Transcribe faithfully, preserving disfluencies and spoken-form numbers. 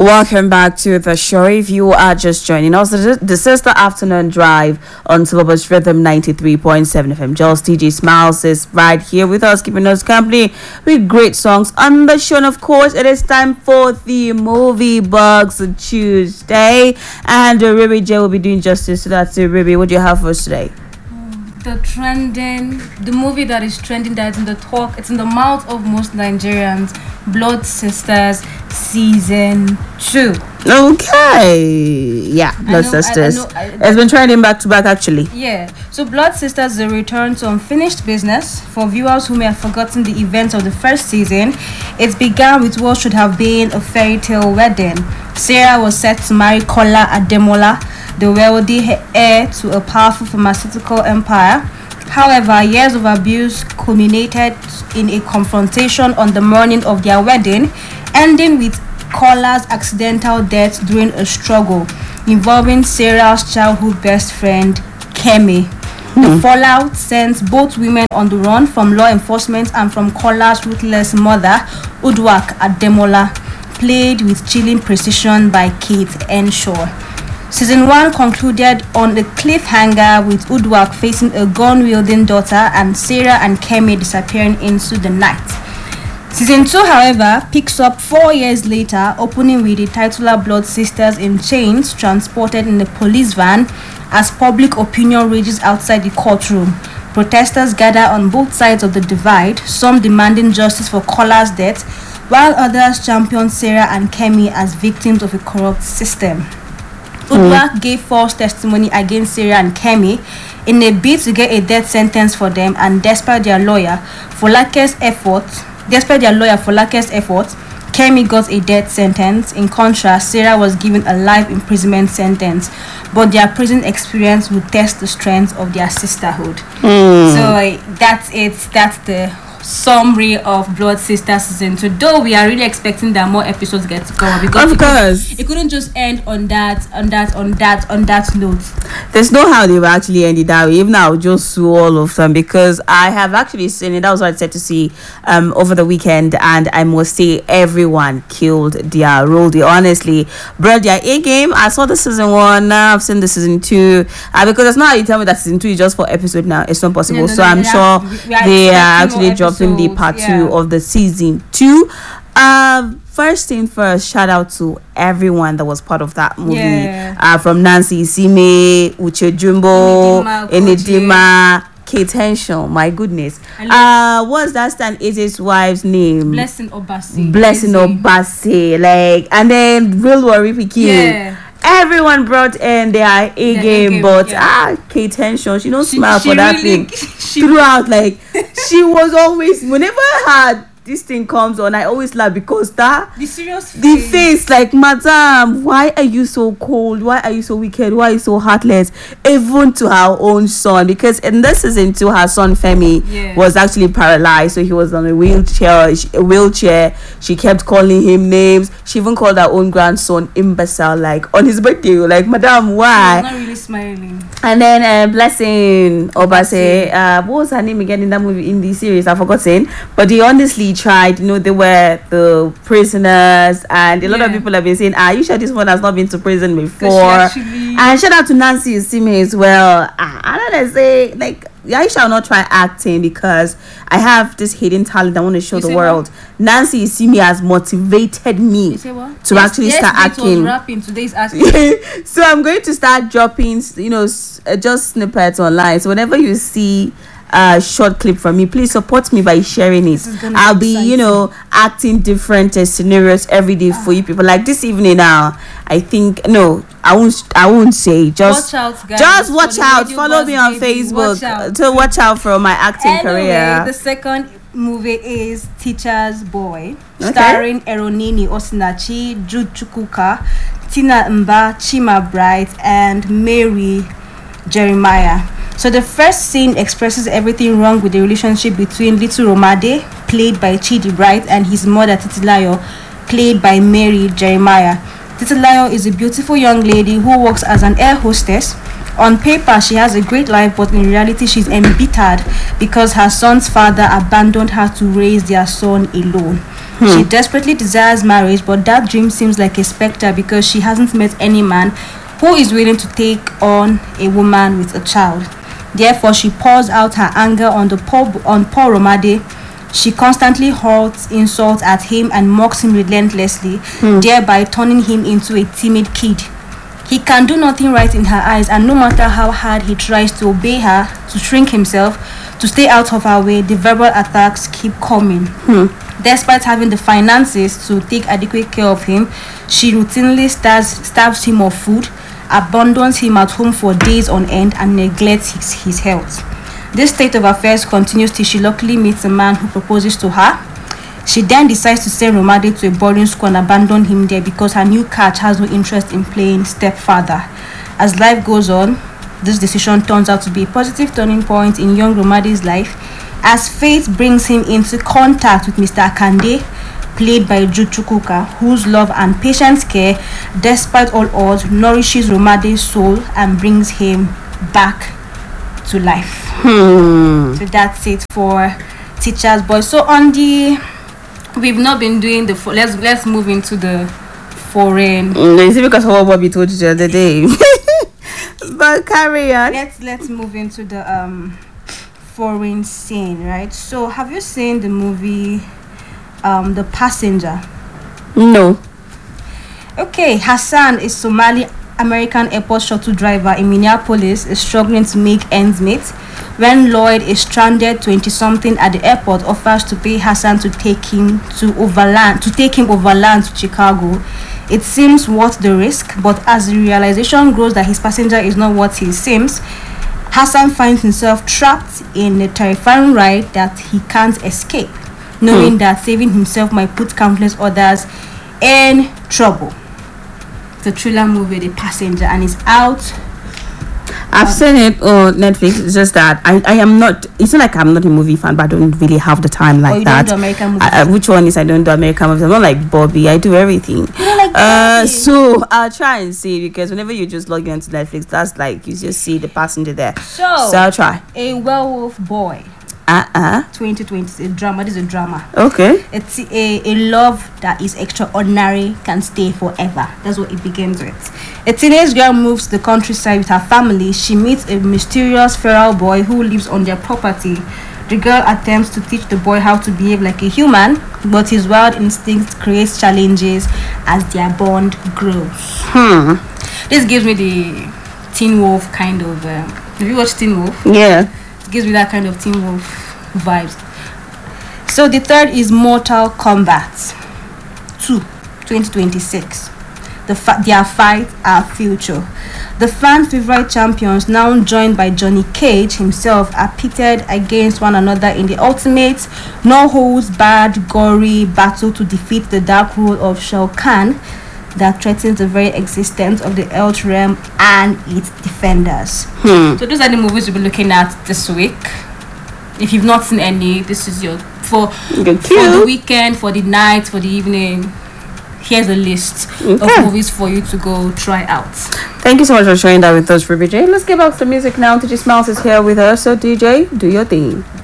Welcome back to the show. If you are just joining us, this is the afternoon drive on Syllabus Rhythm ninety-three point seven F M. Jules T G Smiles is right here with us, keeping us company with great songs on the show. And of course, it is time for the Movie Bugs Tuesday. And uh, Ruby J will be doing justice to that. So, Ruby, what do you have for us today? The trending, the movie that is trending, that's in the talk, it's in the mouth of most Nigerians, Blood Sisters Season two. Okay. Yeah, Blood know, Sisters. I, I know, I, it's been trending back to back, actually. Yeah. So, Blood Sisters is a return to unfinished business. For viewers who may have forgotten the events of the first season, it began with what should have been a fairy tale wedding. Sarah was set to marry Kola Ademola, the wealthy heir to a powerful pharmaceutical empire. However, years of abuse culminated in a confrontation on the morning of their wedding, ending with Kola's accidental death during a struggle involving Sarah's childhood best friend, Kemi. The fallout sent both women on the run from law enforcement and from Kola's ruthless mother, Uduak Ademola, played with chilling precision by Kate Henshaw. Season one concluded on a cliffhanger with Uduak facing a gun-wielding daughter and Sarah and Kemi disappearing into the night. Season two, however, picks up four years later, opening with the titular Blood Sisters in chains transported in a police van as public opinion rages outside the courtroom. Protesters gather on both sides of the divide, some demanding justice for Kola's death, while others champion Sarah and Kemi as victims of a corrupt system. Uduak gave false testimony against Sarah and Kemi in a bid to get a death sentence for them, and despite their lawyer Folake's efforts, despite their lawyer Folake's efforts, Kemi got a death sentence. In contrast, Sarah was given a life imprisonment sentence, but their prison experience would test the strength of their sisterhood. Mm. So uh, that's it. That's the summary of Blood Sisters season two. Though we are really expecting that more episodes get to come, because of it course couldn't, it couldn't just end on that on that on that on that note. There's no how they will actually end it that way. Even I'll just sue all of them, because I have actually seen it. That was what I said to see um over the weekend, and I must say everyone killed their role. They honestly brought their A game. I saw the season one, now I've seen the season two, uh, because it's not how you tell me that season two is just for episode now. It's not possible. No, no, so no, I'm sure have, we are they are actually dropping the part yeah. two of the season two. Um, first thing first, shout out to everyone that was part of that movie. Yeah. Uh, from Nancy Isime, Uche Jumbo, Enidima, Kate Henshaw. My goodness. Uh, what's that stand? Is his wife's name? Blessing Obasi. Blessing Obasi. Like, and then Real Worry Pikin. Yeah. Everyone brought in their A game, game but yeah. ah, Kate Henshaw, she don't she, smile she for that really, thing she, throughout. Like, she was always, whenever I had this thing comes on, I always laugh, because that the serious face. the face, like, madam, why are you so cold? Why are you so wicked? Why are you so heartless? Even to her own son, because in this season two, her son Femi yeah. was actually paralyzed, so he was on a wheelchair. A wheelchair. She kept calling him names. She even called her own grandson imbecile, like on his birthday. Like, madam, why? Not really smiling. And then uh, Blessing Obase, uh, what was her name again in that movie, in the series? I've forgotten. But he honestly tried, you know, they were the prisoners, and a lot yeah. of people have been saying, are you sure this one has not been to prison before? Actually... And shout out to Nancy Isime as well. Uh, I don't know, say, like, I shall not try acting, because I have this hidden talent I want to show you the world. What? Nancy Isime has motivated me to yes, actually yes, start acting. Rapping. Today's asking. So I'm going to start dropping, you know, just snippets online. So whenever you see a short clip from me, please support me by sharing it. I'll be, exciting. you know, acting different uh, scenarios every day for you people. Like this evening now, I think no, I won't. I won't say. Just watch out, guys. Just watch out. Follow me on Facebook watch to watch out for my acting anyway, career. The second movie is Teacher's Boy, okay. starring Eronini Osinachi, Jude Chukuka, Tina Mba, Chima Bright, and Mary Jeremiah. So the first scene expresses everything wrong with the relationship between Little Romade, played by Chidi Bright, and his mother Titilayo, played by Mary Jeremiah. Titilayo is a beautiful young lady who works as an air hostess. On paper, she has a great life, but in reality, she's embittered because her son's father abandoned her to raise their son alone. She desperately desires marriage, but that dream seems like a specter because she hasn't met any man who is willing to take on a woman with a child. Therefore, she pours out her anger on the poor, on Paul Romade. She constantly hurls insults at him and mocks him relentlessly, hmm. thereby turning him into a timid kid. He can do nothing right in her eyes, and no matter how hard he tries to obey her, to shrink himself, to stay out of her way, the verbal attacks keep coming. Hmm. Despite having the finances to take adequate care of him, she routinely starves, starves him of food, abandons him at home for days on end, and neglects his, his health. This state of affairs continues till she luckily meets a man who proposes to her. She then decides to send Romade to a boarding school and abandon him there because her new catch has no interest in playing stepfather. As life goes on, this decision turns out to be a positive turning point in young Romade's life, as fate brings him into contact with Mister Akande, played by Jude Chukwuka, whose love and patient care, despite all odds, nourishes Romade's soul and brings him back to life. Hmm. So that's it for Teacher's Boy. So on the, we've not been doing the. Let's let's move into the foreign. Mm, is it because how Bobby told you the other day? But carry on. Let's let's move into the um foreign scene, right? So have you seen the movie um The Passenger? No. Okay, Hassan is Somali American airport shuttle driver in Minneapolis is struggling to make ends meet when Lloyd, a stranded twenty-something at the airport, offers to pay Hassan to take him to overland to take him overland to Chicago. It seems worth the risk, but as the realization grows that his passenger is not what he seems, Hassan finds himself trapped in a terrifying ride that he can't escape, knowing hmm. that saving himself might put countless others in trouble. The thriller movie The Passenger, and it's out. I've seen it on Netflix. It's just that I, I am not. It's not like I'm not a movie fan, but I don't really have the time like oh, you that. Don't do American movies? I, I, which one is I don't do American movies? I'm not like Bobby. I do everything. You don't like uh, Bobby? So I'll try and see, because whenever you just log into Netflix, that's like you just see The Passenger there. So, so I'll try. A Werewolf Boy. Uh uh. twenty twenty, a drama. This is a drama. Okay. It's a, a love that is extraordinary, can stay forever. That's what it begins with. A teenage girl moves to the countryside with her family. She meets a mysterious feral boy who lives on their property. The girl attempts to teach the boy how to behave like a human, but his wild instinct creates challenges as their bond grows. Hmm. This gives me the Teen Wolf kind of. Um, have you watched Teen Wolf? Yeah. Gives me that kind of Teen Wolf vibes. So the third is Mortal Kombat two, twenty twenty-six. The fa- their fight, our future. The fan favorite champions, now joined by Johnny Cage himself, are pitted against one another in the ultimate, no holds barred, gory battle to defeat the dark rule of Shao Kahn that threatens the very existence of the Earth realm and its defenders. Hmm. So those are the movies we'll be looking at this week. If you've not seen any, this is your for for the weekend, for the night, for the evening. Here's a list okay. of movies for you to go try out. Thank you so much for sharing that with us, Ruby J. Let's get back to music now. D J Smiles is here with us, so D J, do your thing.